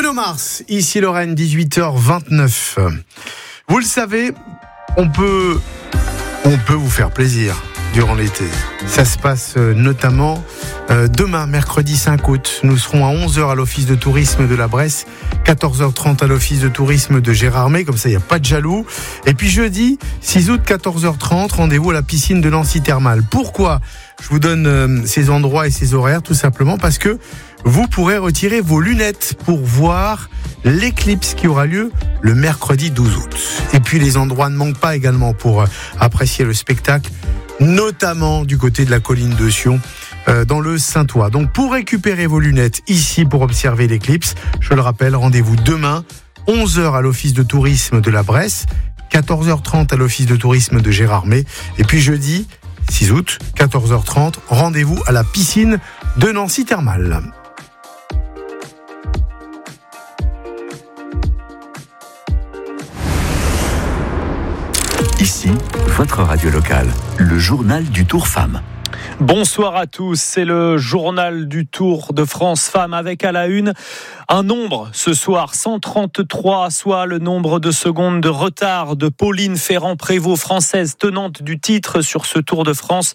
Bruno Mars, ici Lorraine, 18h29. Vous le savez, on peut vous faire plaisir durant l'été. Ça se passe notamment demain, mercredi 5 août. Nous serons à 11h à l'Office de tourisme de la Bresse, 14h30 à l'Office de tourisme de Gérardmer, comme ça il n'y a pas de jaloux. Et puis jeudi, 6 août, 14h30, rendez-vous à la piscine de Nancy Thermale. Pourquoi je vous donne ces endroits et ces horaires? Tout simplement parce que vous pourrez retirer vos lunettes pour voir l'éclipse qui aura lieu le mercredi 12 août. Et puis les endroits ne manquent pas également pour apprécier le spectacle, notamment du côté de la colline de Sion, dans le Saintois. Donc pour récupérer vos lunettes ici pour observer l'éclipse, je le rappelle, rendez-vous demain, 11h à l'Office de tourisme de la Bresse, 14h30 à l'Office de tourisme de Gérardmer, et puis jeudi 6 août, 14h30, rendez-vous à la piscine de Nancy Thermale. Ici, votre radio locale, le journal du Tour Femmes. Bonsoir à tous, c'est le journal du Tour de France Femmes avec à la une un nombre ce soir, 133, soit le nombre de secondes de retard de Pauline Ferrand-Prévot, française tenante du titre sur ce Tour de France.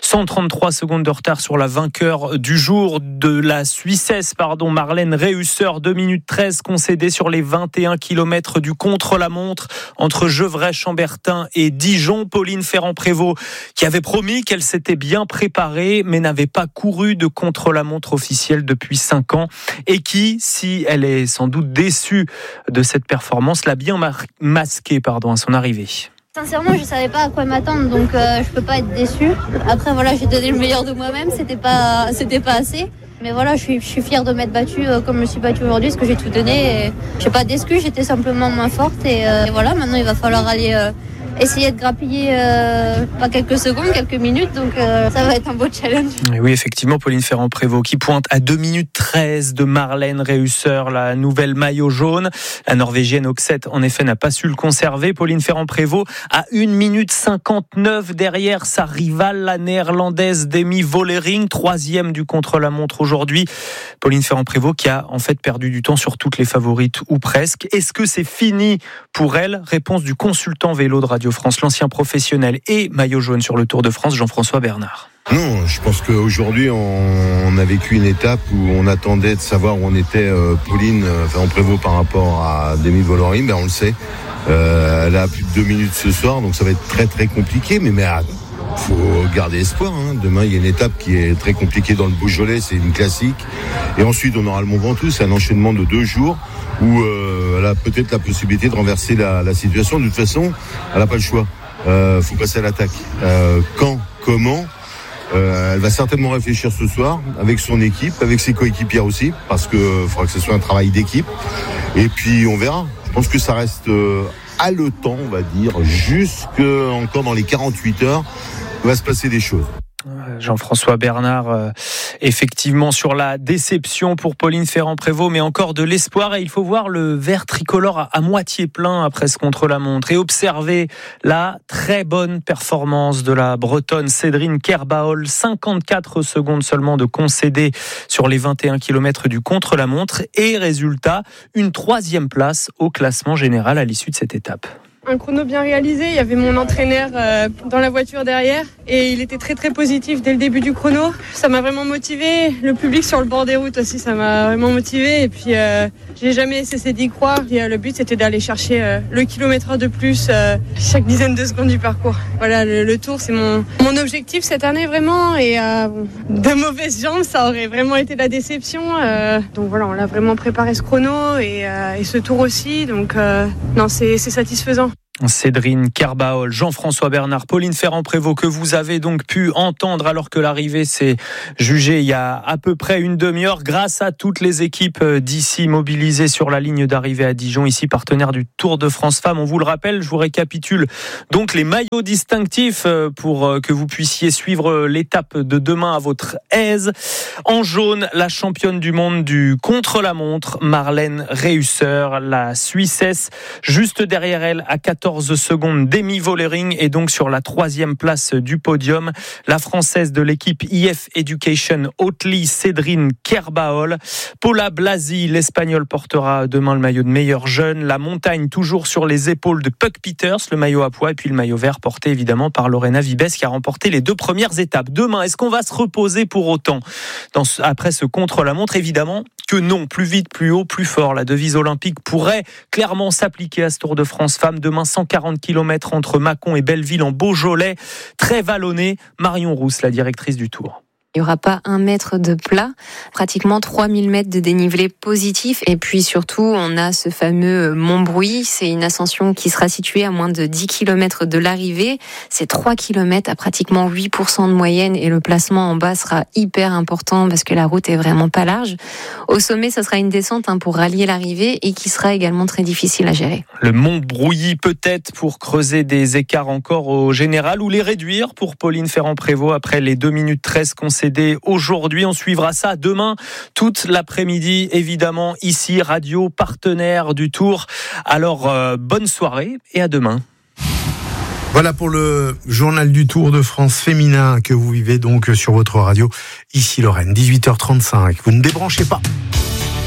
133 secondes de retard sur la vainqueur du jour de la Suissesse, Marlène Reusser, 2 minutes 13 concédées sur les 21 km du contre-la-montre entre Gevrey-Chambertin et Dijon. Pauline Ferrand-Prévot qui avait promis qu'elle s'était bien préparée mais n'avait pas couru de contre-la-montre officielle depuis 5 ans et qui, si elle est sans doute déçue de cette performance, l'a bien masquée à son arrivée. Sincèrement, je savais pas à quoi m'attendre, donc je peux pas être déçue. Après voilà, j'ai donné le meilleur de moi-même, c'était pas assez. Mais voilà, je suis fière de m'être battue comme je me suis battue aujourd'hui, parce que j'ai tout donné. Et je suis pas d'excuse, j'étais simplement moins forte. Et voilà, maintenant il va falloir aller essayer de grappiller pas quelques secondes, quelques minutes, donc ça va être un beau challenge. Et oui, effectivement, Pauline Ferrand-Prévot qui pointe à 2 minutes 13 de Marlène Reusser, la nouvelle maillot jaune. La Norvégienne Oxet, en effet, n'a pas su le conserver. Pauline Ferrand-Prévot à 1 minute 59 derrière sa rivale, la néerlandaise Demi Vollering, 3e du contre-la-montre aujourd'hui. Pauline Ferrand-Prévot qui a en fait perdu du temps sur toutes les favorites, ou presque. Est-ce que c'est fini pour elle? Réponse du consultant vélo de Radio France, l'ancien professionnel et maillot jaune sur le Tour de France, Jean-François Bernard. Non, je pense qu'aujourd'hui, on a vécu une étape où on attendait de savoir où on était Pauline Ferrand-Prévot par rapport à Demi Vollering. Ben on le sait. Elle a plus de 2 minutes ce soir, donc ça va être très très compliqué. Mais faut garder espoir. Demain, il y a une étape qui est très compliquée dans le Beaujolais, c'est une classique. Et ensuite, on aura le Mont Ventoux, c'est un enchaînement de 2 jours où elle a peut-être la possibilité de renverser la situation. De toute façon, elle n'a pas le choix. Faut passer à l'attaque. Quand, comment elle va certainement réfléchir ce soir avec son équipe, avec ses coéquipiers aussi, parce que faudra que ce soit un travail d'équipe. Et puis on verra. Je pense que ça reste haletant, on va dire, jusque encore dans les 48 heures, il va se passer des choses. Jean-François Bernard, effectivement sur la déception pour Pauline Ferrand-Prévot, mais encore de l'espoir, et il faut voir le verre tricolore à moitié plein après ce contre-la-montre et observer la très bonne performance de la Bretonne Cédrine Kerbaol, 54 secondes seulement de concédé sur les 21 km du contre-la-montre, et résultat, une 3e place au classement général à l'issue de cette étape. Un chrono bien réalisé, il y avait mon entraîneur dans la voiture derrière et il était très très positif dès le début du chrono. Ça m'a vraiment motivé. Le public sur le bord des routes aussi, ça m'a vraiment motivé. Et puis j'ai jamais cessé d'y croire. Et, le but c'était d'aller chercher le kilomètre de plus chaque dizaine de secondes du parcours. Voilà, le tour c'est mon objectif cette année vraiment. Et de mauvaises jambes, ça aurait vraiment été la déception. Donc voilà, on l'a vraiment préparé ce chrono et ce tour aussi. Donc non, c'est satisfaisant. Cédrine Kerbaol, Jean-François Bernard, Pauline Ferrand-Prévot, que vous avez donc pu entendre alors que l'arrivée s'est jugée il y a à peu près une demi-heure, grâce à toutes les équipes d'ici mobilisées sur la ligne d'arrivée à Dijon, ici partenaire du Tour de France Femmes. On vous le rappelle, je vous récapitule donc les maillots distinctifs pour que vous puissiez suivre l'étape de demain à votre aise. En jaune, la championne du monde du contre-la-montre, Marlène Reusser, la Suissesse, juste derrière elle à 14 14 secondes d'Amy Vollering est donc sur la 3e place du podium. La Française de l'équipe IF Education Oatly, Cédrine Kerbaol. Paula Blasi, l'Espagnole, portera demain le maillot de meilleure jeune. La montagne toujours sur les épaules de Puck Peters, le maillot à pois, et puis le maillot vert porté évidemment par Lorena Vibes qui a remporté les 2 premières étapes. Demain, est-ce qu'on va se reposer pour autant après ce contre-la-montre? Évidemment que non. Plus vite, plus haut, plus fort. La devise olympique pourrait clairement s'appliquer à ce Tour de France Femmes. Demain, 140 km entre Mâcon et Belleville en Beaujolais. Très vallonné. Marion Rousse, la directrice du Tour. Il n'y aura pas 1 mètre de plat, pratiquement 3000 mètres de dénivelé positif. Et puis surtout, on a ce fameux Mont Brouilly. C'est une ascension qui sera située à moins de 10 km de l'arrivée. C'est 3 km à pratiquement 8% de moyenne. Et le placement en bas sera hyper important parce que la route est vraiment pas large. Au sommet, ça sera une descente pour rallier l'arrivée et qui sera également très difficile à gérer. Le Mont Brouilly peut-être pour creuser des écarts encore au général ou les réduire pour Pauline Ferrand-Prévot après les 2 minutes 13 concédées aujourd'hui. On suivra ça demain toute l'après-midi, évidemment, ici, radio partenaire du Tour. Alors, bonne soirée et à demain. Voilà pour le journal du Tour de France féminin que vous vivez donc sur votre radio. Ici Lorraine, 18h35. Vous ne débranchez pas.